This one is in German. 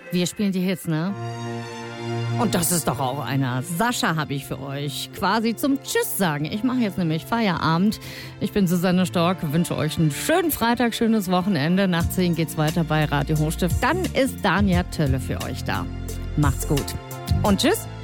Wir spielen die Hits, ne? Und das ist doch auch einer. Sascha habe ich für euch. Quasi zum Tschüss sagen. Ich mache jetzt nämlich Feierabend. Ich bin Susanne Stork, wünsche euch einen schönen Freitag, schönes Wochenende. Nach 10 geht's weiter bei Radio Hochstift. Dann ist Dania Tölle für euch da. Macht's gut. Und tschüss.